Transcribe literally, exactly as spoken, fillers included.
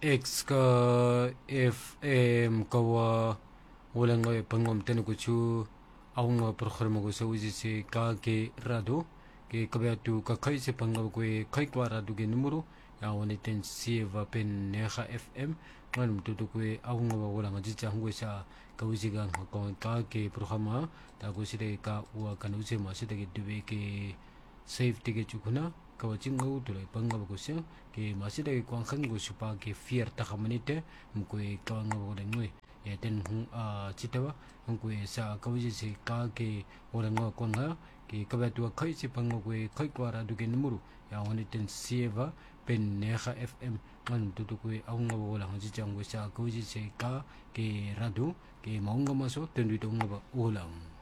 X ka F M kawa walang nga pangom tenukuchu awang nga programa ko sa uji si ka ke rado ke kabayatu ka kai se pangam ko kai kwa rado ke numero ya wani ten sieva pen neha F M ngan tutu ko awang nga walang nga jija ngo sa ka uji gang ko ka ke programa ta ko sire ka wa kan uji ma sire ke duwe ke safety ke chukuna kawaching ngau tulay pangam ko siya ke masih dari kuang kan go supa ke fear ta kamanite mukwe kawang ngau ngoi ya ten hung a chitawa mukwe sa kawaji se ka ke orang ngau kuang ha ke kabatua kai se pangam ko kai kwara du ke numuru ya wani ten sieva pen neha F M ngan tutu ko awang ngau wala ngaji jang go sa kawaji se ka ke radu ke maunga maso ten du ngau ulang